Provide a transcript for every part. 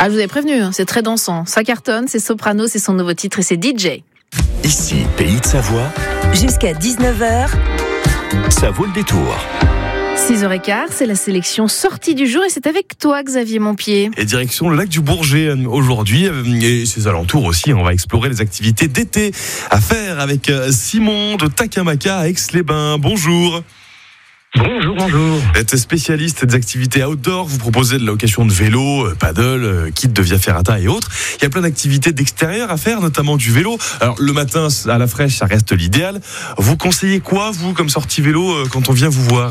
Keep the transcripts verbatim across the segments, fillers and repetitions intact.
Ah, je vous avais prévenu, hein, c'est très dansant. Ça cartonne, c'est Soprano, c'est son nouveau titre et c'est D J. Ici, Pays de Savoie. Jusqu'à dix-neuf heures. Ça vaut le détour. six heures quinze, c'est la sélection sortie du jour et c'est avec toi, Xavier Montpied. Et direction le lac du Bourget aujourd'hui et ses alentours aussi. On va explorer les activités d'été à faire avec Simon de Takamaka à Aix-les-Bains. Bonjour. Bonjour, bonjour. Vous êtes spécialiste des activités outdoor, vous proposez de la location de vélo, paddle, kit de via ferrata et autres. Il y a plein d'activités d'extérieur à faire, notamment du vélo. Alors le matin à la fraîche, ça reste l'idéal. Vous conseillez quoi, vous, comme sortie vélo, quand on vient vous voir ?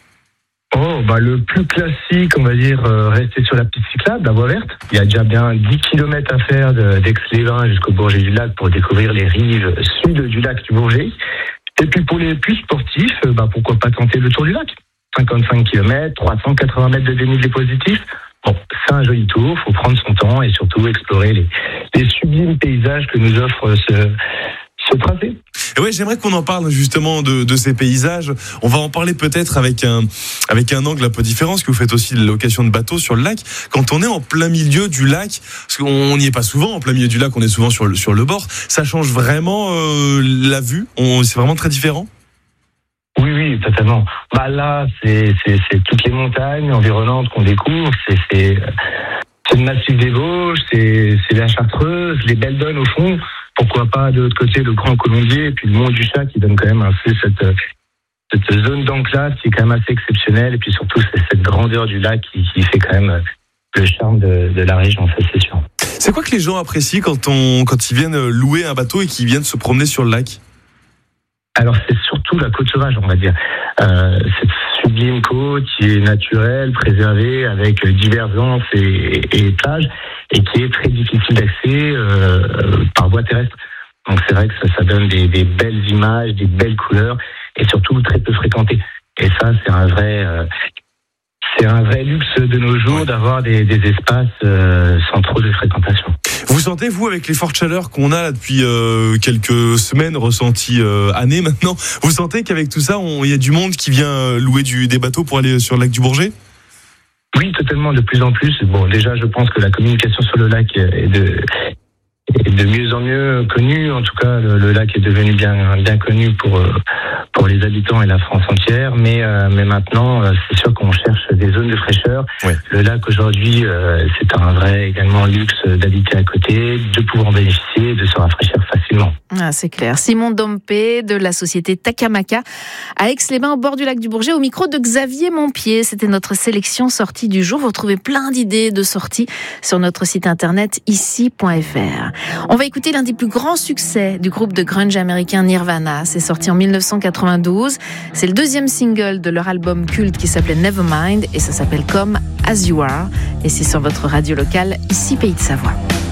Oh, bah le plus classique, on va dire, euh, rester sur la piste cyclable, la voie verte. Il y a déjà bien dix kilomètres à faire de, d'Aix-les-Bains jusqu'au Bourget du Lac pour découvrir les rives sud du lac du Bourget. Et puis pour les plus sportifs, bah pourquoi pas tenter le tour du lac. cinquante-cinq kilomètres, trois cent quatre-vingts mètres de dénivelé positif. Bon, c'est un joli tour, faut prendre son temps et surtout explorer les, les sublimes paysages que nous offre ce, ce tracé. Et ouais, j'aimerais qu'on en parle justement de, de ces paysages. On va en parler peut-être avec un, avec un angle un peu différent, parce que vous faites aussi de la location de bateaux sur le lac. Quand on est en plein milieu du lac, parce qu'on n'y est pas souvent en plein milieu du lac, on est souvent sur le, sur le bord, ça change vraiment euh, la vue. On, c'est vraiment très différent. Oui, oui, totalement. Bah là, c'est, c'est, c'est toutes les montagnes environnantes qu'on découvre. C'est, c'est, c'est le massif des Vosges, c'est, c'est la Chartreuse, les Belles Donnes au fond. Pourquoi pas de l'autre côté le Grand Colombier et puis le Mont du Chat qui donne quand même un peu cette, cette zone d'enclave qui est quand même assez exceptionnelle. Et puis surtout, c'est cette grandeur du lac qui, qui fait quand même le charme de, de la région, ça c'est sûr. C'est quoi que les gens apprécient quand, on, quand ils viennent louer un bateau et qu'ils viennent se promener sur le lac ? Alors c'est surtout la côte sauvage, on va dire. Euh, cette sublime côte qui est naturelle, préservée, avec divers anses et, et, et plages, et qui est très difficile d'accès euh, par voie terrestre. Donc c'est vrai que ça, ça donne des, des belles images, des belles couleurs, et surtout très peu fréquenté. Et ça, c'est un vrai, euh, c'est un vrai luxe de nos jours d'avoir des, des espaces euh, sans trop de fréquentation. Vous sentez, vous, avec les fortes chaleurs qu'on a là depuis euh, quelques semaines, ressenties euh, années maintenant, vous sentez qu'avec tout ça, il y a du monde qui vient louer du, des bateaux pour aller sur le lac du Bourget ? Oui, totalement, de plus en plus. Bon, déjà, je pense que la communication sur le lac est de, est de mieux en mieux connue. En tout cas, le, le lac est devenu bien, bien connu pour, pour les habitants et la France entière. Mais, euh, mais maintenant, c'est sûr qu'on cherche des zones de fraîcheur. Ouais. Le lac, aujourd'hui, euh, c'est un vrai également luxe d'habiter à côté, de pouvoir en bénéficier, de se rafraîchir facilement. Ah, c'est clair. Simon Dompé de la société Takamaka à Aix-les-Bains au bord du lac du Bourget au micro de Xavier Montpied. C'était notre sélection sortie du jour. Vous retrouvez plein d'idées de sorties sur notre site internet ici point f r. On va écouter l'un des plus grands succès du groupe de grunge américain Nirvana. C'est sorti en dix-neuf cent quatre-vingt-douze. C'est le deuxième single de leur album culte qui s'appelait Nevermind et ça s'appelle Come As You Are. Et c'est sur votre radio locale ici Pays de Savoie.